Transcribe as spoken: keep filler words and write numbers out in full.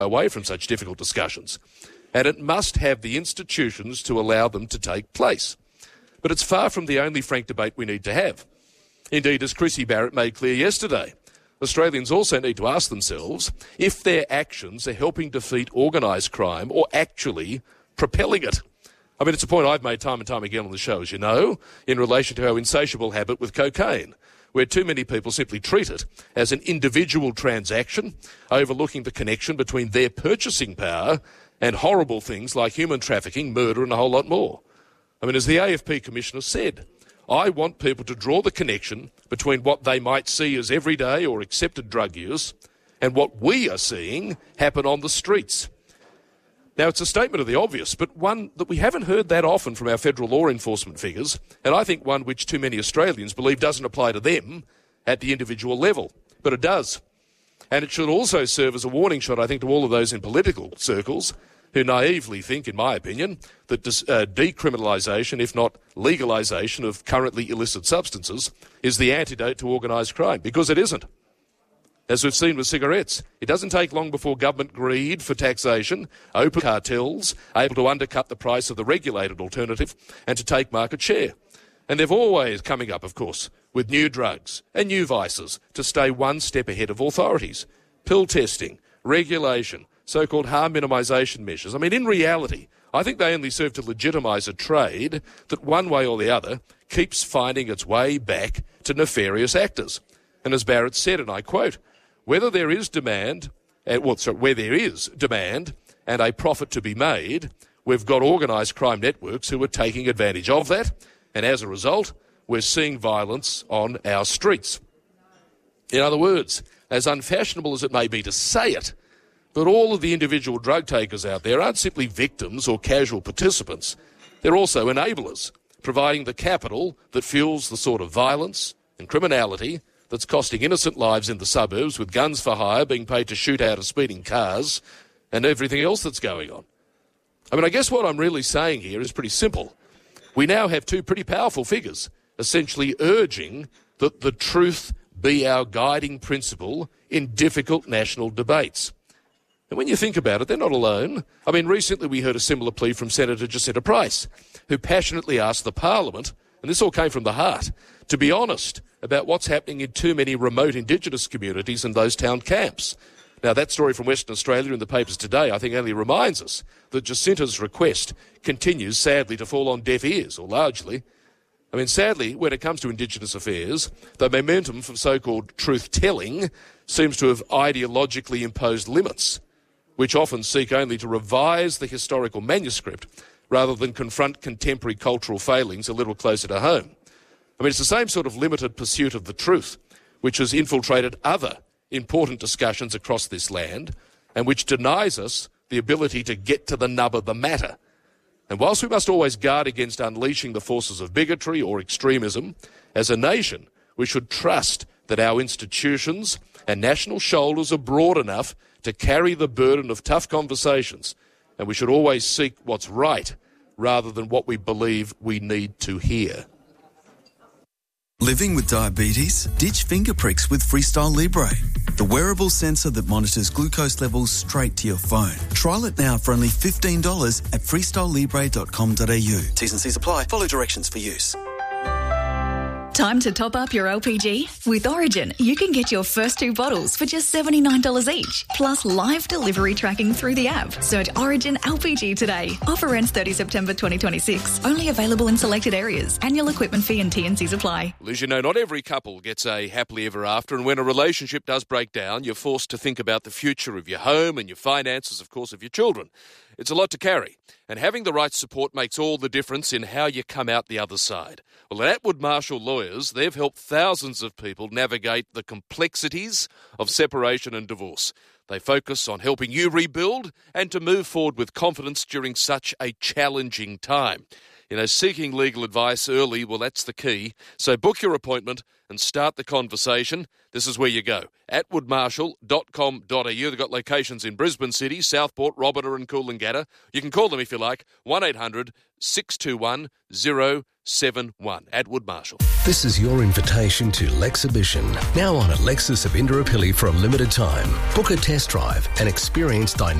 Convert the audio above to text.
away from such difficult discussions, and it must have the institutions to allow them to take place. But it's far from the only frank debate we need to have. Indeed, as Chrissy Barrett made clear yesterday, Australians also need to ask themselves if their actions are helping defeat organised crime or actually propelling it. I mean, it's a point I've made time and time again on the show, as you know, in relation to our insatiable habit with cocaine, where too many people simply treat it as an individual transaction, overlooking the connection between their purchasing power and horrible things like human trafficking, murder and a whole lot more. I mean, as the A F P Commissioner said, I want people to draw the connection between what they might see as everyday or accepted drug use and what we are seeing happen on the streets. Now, it's a statement of the obvious, but one that we haven't heard that often from our federal law enforcement figures, and I think one which too many Australians believe doesn't apply to them at the individual level. But it does. And it should also serve as a warning shot, I think, to all of those in political circles who naively think, in my opinion, that dis- uh, decriminalisation, if not legalisation, of currently illicit substances is the antidote to organised crime, because it isn't. As we've seen with cigarettes, it doesn't take long before government greed for taxation, open cartels, able to undercut the price of the regulated alternative and to take market share. And they're always coming up, of course, with new drugs and new vices to stay one step ahead of authorities. Pill testing, regulation, so-called harm minimisation measures. I mean, in reality, I think they only serve to legitimise a trade that one way or the other keeps finding its way back to nefarious actors. And as Barrett said, and I quote, whether there is demand, uh, well, sorry, where there is demand and a profit to be made, we've got organised crime networks who are taking advantage of that, and as a result, we're seeing violence on our streets. In other words, as unfashionable as it may be to say it, but all of the individual drug takers out there aren't simply victims or casual participants. They're also enablers, providing the capital that fuels the sort of violence and criminality that's costing innocent lives in the suburbs, with guns for hire being paid to shoot out of speeding cars and everything else that's going on. I mean, I guess what I'm really saying here is pretty simple. We now have two pretty powerful figures essentially urging that the truth be our guiding principle in difficult national debates. And when you think about it, they're not alone. I mean, recently we heard a similar plea from Senator Jacinta Price, who passionately asked the Parliament, and this all came from the heart, to be honest about what's happening in too many remote Indigenous communities and those town camps. Now, that story from Western Australia in the papers today, I think, only reminds us that Jacinta's request continues, sadly, to fall on deaf ears, or largely. I mean, sadly, when it comes to Indigenous affairs, the momentum from so-called truth-telling seems to have ideologically imposed limits, which often seek only to revise the historical manuscript rather than confront contemporary cultural failings a little closer to home. I mean, it's the same sort of limited pursuit of the truth which has infiltrated other important discussions across this land and which denies us the ability to get to the nub of the matter. And whilst we must always guard against unleashing the forces of bigotry or extremism, as a nation, we should trust that our institutions and national shoulders are broad enough to carry the burden of tough conversations, and we should always seek what's right rather than what we believe we need to hear. Living with diabetes? Ditch finger pricks with Freestyle Libre, the wearable sensor that monitors glucose levels straight to your phone. Trial it now for only fifteen dollars at freestyle libre dot com dot a u. T's and C's apply. Follow directions for use. Time to top up your L P G? With Origin, you can get your first two bottles for just seventy-nine dollars each, plus live delivery tracking through the app. Search Origin L P G today. Offer ends thirtieth September twenty twenty-six. Only available in selected areas. Annual equipment fee and T and C's apply. Well, as you know, not every couple gets a happily ever after, and when a relationship does break down, you're forced to think about the future of your home and your finances, of course, of your children. It's a lot to carry, and having the right support makes all the difference in how you come out the other side. Well, at Atwood Marshall Lawyers, they've helped thousands of people navigate the complexities of separation and divorce. They focus on helping you rebuild and to move forward with confidence during such a challenging time. You know, seeking legal advice early, well, that's the key. So book your appointment and start the conversation, this is where you go. atwood marshall dot com dot a u. They've got locations in Brisbane City, Southport, Roberta and Coolangatta. You can call them if you like, one eight hundred six two one zero seven one. Atwood Marshall. This is your invitation to Lexhibition. Now on at Lexus of Indooroopilly for a limited time. Book a test drive and experience dynamic